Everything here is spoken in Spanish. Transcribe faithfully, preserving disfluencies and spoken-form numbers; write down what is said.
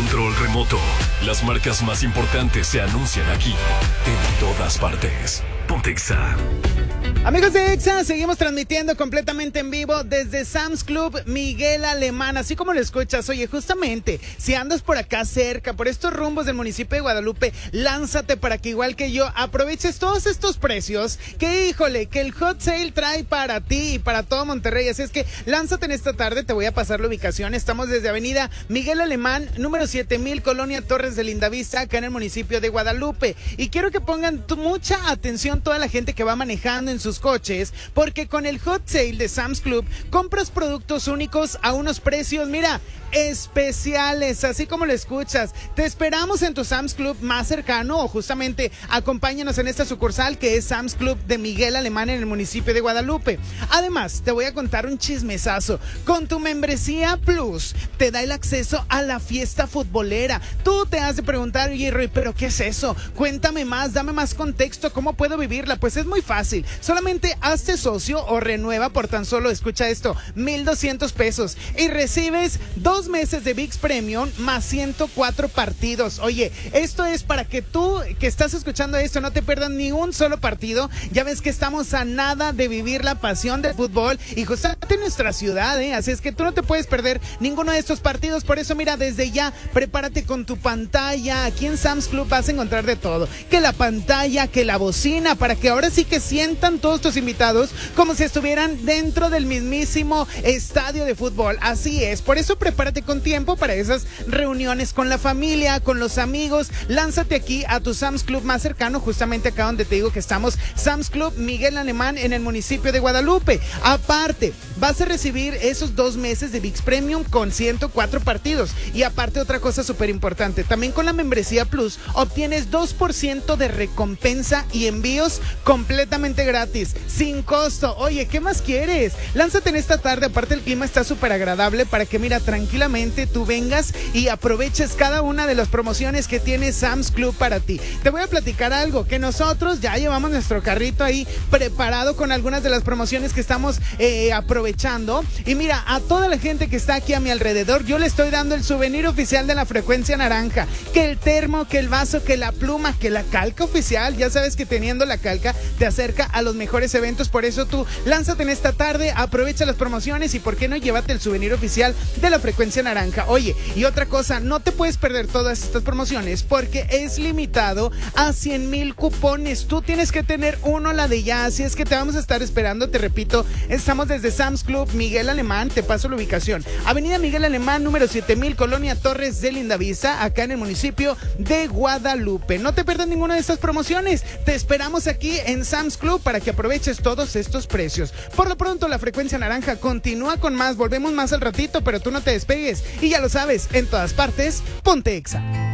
control remoto. Las marcas más importantes se anuncian aquí. En todas partes. Ponte Exa. Amigos de Exa, seguimos transmitiendo completamente en vivo desde Sam's Club Miguel Alemán, así como lo escuchas. Oye, justamente, si andas por acá cerca, por estos rumbos del municipio de Guadalupe, lánzate para que igual que yo aproveches todos estos precios que, híjole, que el Hot Sale trae para ti y para todo Monterrey. Así es que lánzate en esta tarde, te voy a pasar la ubicación. Estamos desde Avenida Miguel Alemán, número siete mil, Colonia Torres de Lindavista, acá en el municipio de Guadalupe. Y quiero que pongan tu, mucha atención toda la gente que va manejando en sus coches, porque con el Hot Sale de Sam's Club compras productos únicos a unos precios, mira, especiales, así como lo escuchas. Te esperamos en tu Sam's Club más cercano o justamente acompáñanos en esta sucursal que es Sam's Club de Miguel Alemán en el municipio de Guadalupe. Además, te voy a contar un chismesazo. Con tu membresía Plus te da el acceso a la fiesta futbolera. Tú te has de preguntar, oye, Roy, ¿pero qué es eso? Cuéntame más, dame más contexto, ¿cómo puedo vivirla? Pues es muy fácil. Solamente hazte socio o renueva por tan solo, escucha esto, mil doscientos pesos y recibes dos meses de V I X Premium más ciento cuatro partidos. Oye, esto es para que tú que estás escuchando esto no te pierdas ni un solo partido. Ya ves que estamos a nada de vivir la pasión del fútbol y justamente en nuestra ciudad, ¿eh? Así es que tú no te puedes perder ninguno de estos partidos. Por eso, mira, desde ya, prepárate con tu pantalla. Aquí en Sam's Club vas a encontrar de todo. Que la pantalla, que la bocina, para que ahora sí que sientan todos tus invitados como si estuvieran dentro del mismísimo estadio de fútbol. Así es, por eso prepárate con tiempo para esas reuniones con la familia, con los amigos. Lánzate aquí a tu Sam's Club más cercano, justamente acá donde te digo que estamos, Sam's Club Miguel Alemán en el municipio de Guadalupe. Aparte, vas a recibir esos dos meses de V I X Premium con ciento cuatro partidos. Y aparte, otra cosa súper importante, también con la membresía Plus obtienes dos por ciento de recompensa y envíos completamente gratis, sin costo. Oye, ¿qué más quieres? Lánzate en esta tarde, aparte el clima está súper agradable para que, mira, tranquilamente tú vengas y aproveches cada una de las promociones que tiene Sam's Club para ti. Te voy a platicar algo, que nosotros ya llevamos nuestro carrito ahí preparado con algunas de las promociones que estamos eh, aprovechando. Y mira, a toda la gente que está aquí a mi alrededor, yo le estoy dando el souvenir oficial de la Frecuencia Naranja, que el termo, que el vaso, que la pluma, que la calca oficial. Ya sabes que teniendo la calca te acerca a los mejores eventos, por eso tú lánzate en esta tarde, aprovecha las promociones y por qué no llévate el souvenir oficial de la Frecuencia Naranja. Oye, y otra cosa, no te puedes perder todas estas promociones porque es limitado a cien mil cupones. Tú tienes que tener uno la de ya, así es que te vamos a estar esperando. Te repito, estamos desde Sam's Club Miguel Alemán, te paso la ubicación, Avenida Miguel Alemán, número siete mil, Colonia Torres de Lindavista, acá en el municipio de Guadalupe. No te pierdas ninguna de estas promociones, te esperamos aquí en Sam's Club para que aproveches todos estos precios. Por lo pronto, la Frecuencia Naranja continúa con más, volvemos más al ratito, pero tú no te despegues. Y ya lo sabes, en todas partes, ponte Exa.